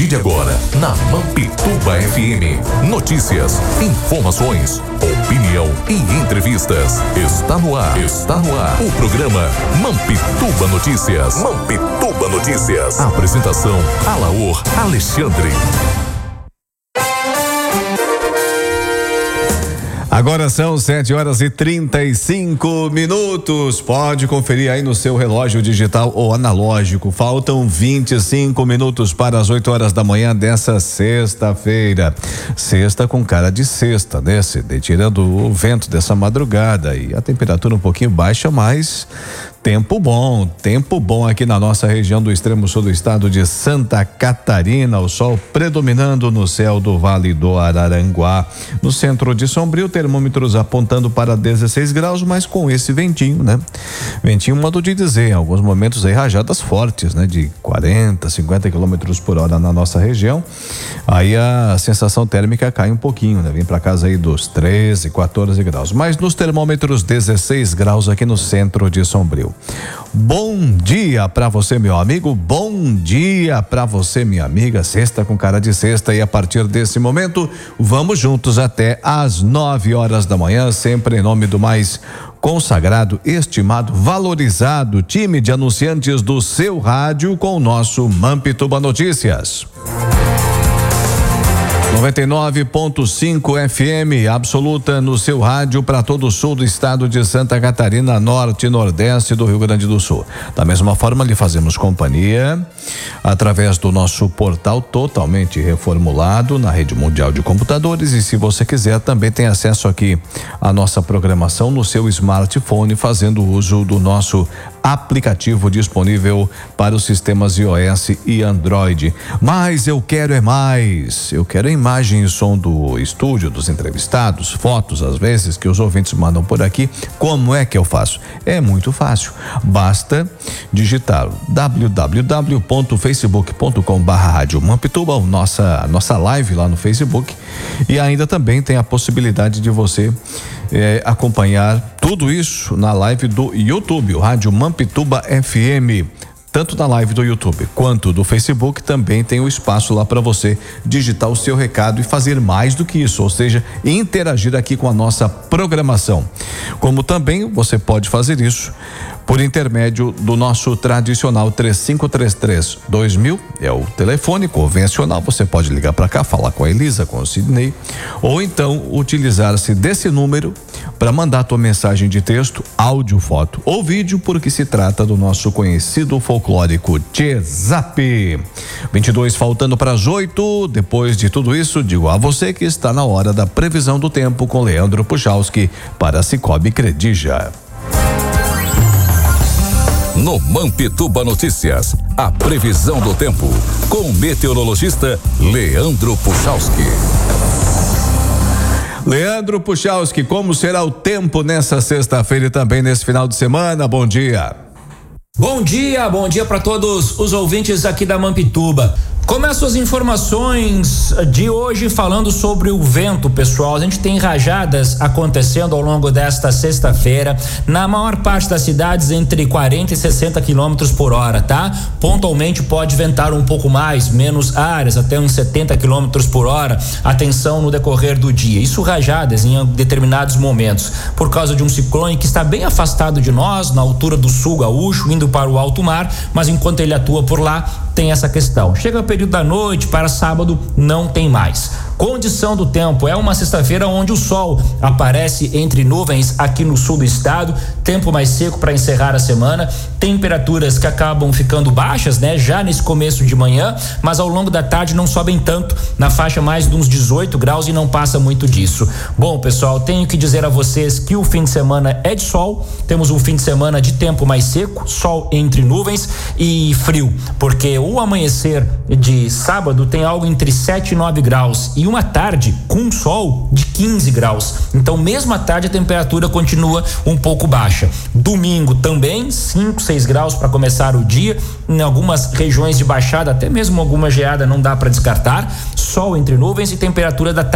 partir de agora, na Mampituba FM, notícias, informações, opinião e entrevistas. Está no ar o programa Mampituba Notícias. Mampituba Notícias. Apresentação: Alaor Alexandre. Agora são 7h35. Pode conferir aí no seu relógio digital ou analógico. Faltam 25 minutos para as 8 horas da manhã dessa sexta-feira. Sexta com cara de sexta, né? Tirando o vento dessa madrugada e a temperatura um pouquinho baixa, mas tempo bom aqui na nossa região do extremo sul do estado de Santa Catarina. O sol predominando no céu do Vale do Araranguá. No centro de Sombrio, termômetros apontando para 16 graus, mas com esse ventinho, né? Ventinho, modo de dizer, em alguns momentos aí rajadas fortes, né? De 40, 50 quilômetros por hora na nossa região. Aí a sensação térmica cai um pouquinho, né? Vem para casa aí dos 13, 14 graus. Mas nos termômetros 16 graus aqui no centro de Sombrio. Bom dia para você, meu amigo. Bom dia para você, minha amiga. Sexta com cara de sexta, e a partir desse momento vamos juntos até às 9 horas da manhã, sempre em nome do mais consagrado, estimado, valorizado time de anunciantes do seu rádio com o nosso Mampituba Notícias. 99.5 FM absoluta no seu rádio para todo o sul do estado de Santa Catarina, norte e nordeste do Rio Grande do Sul. Da mesma forma, lhe fazemos companhia através do nosso portal totalmente reformulado na rede mundial de computadores, e se você quiser também tem acesso aqui à nossa programação no seu smartphone, fazendo uso do nosso aplicativo disponível para os sistemas iOS e Android. Mas eu quero mais. Eu quero imagem e som do estúdio, dos entrevistados, fotos às vezes que os ouvintes mandam por aqui. Como é que eu faço? É muito fácil. Basta digitar www.facebook.com/Rádio Mampituba, nossa live lá no Facebook, e ainda também tem a possibilidade de você acompanhar tudo isso na live do YouTube, o Rádio Mampituba FM. Tanto na live do YouTube quanto do Facebook também tem o espaço lá para você digitar o seu recado e fazer mais do que isso, ou seja, interagir aqui com a nossa programação. Como também você pode fazer isso por intermédio do nosso tradicional 3533-2000, é o telefone convencional. Você pode ligar para cá, falar com a Elisa, com o Sidney, ou então utilizar-se desse número para mandar tua mensagem de texto, áudio, foto ou vídeo, porque se trata do nosso conhecido folclórico Zap. 22 faltando para as 8. Depois de tudo isso, digo a você que está na hora da previsão do tempo com Leandro Puchalski para Cicobi Credija. No Mampituba Notícias, a previsão do tempo com o meteorologista Leandro Puchalski. Leandro Puchalski, como será o tempo nessa sexta-feira e também nesse final de semana? Bom dia. Bom dia para todos os ouvintes aqui da Mampituba. Começo as informações de hoje falando sobre o vento, pessoal. A gente tem rajadas acontecendo ao longo desta sexta-feira, na maior parte das cidades entre 40 e 60 quilômetros por hora, tá? Pontualmente pode ventar um pouco mais, menos áreas, até uns 70 quilômetros por hora. Atenção no decorrer do dia. Isso rajadas em determinados momentos, por causa de um ciclone que está bem afastado de nós, na altura do sul gaúcho, indo para o alto mar, mas enquanto ele atua por lá, tem essa questão. Chega o período da noite, para sábado não tem mais. Condição do tempo: é uma sexta-feira onde o sol aparece entre nuvens aqui no sul do estado, tempo mais seco para encerrar a semana, temperaturas que acabam ficando baixas, né? Já nesse começo de manhã, mas ao longo da tarde não sobem tanto, na faixa mais de uns 18 graus e não passa muito disso. Bom, pessoal, tenho que dizer a vocês que o fim de semana é de sol, temos um fim de semana de tempo mais seco, sol entre nuvens e frio, porque o amanhecer de sábado tem algo entre 7 e 9 graus e uma tarde com sol de 15 graus. Então, mesmo à tarde, a temperatura continua um pouco baixa. Domingo também, 5, 6 graus para começar o dia. Em algumas regiões de baixada, até mesmo alguma geada não dá para descartar. Sol entre nuvens e temperatura da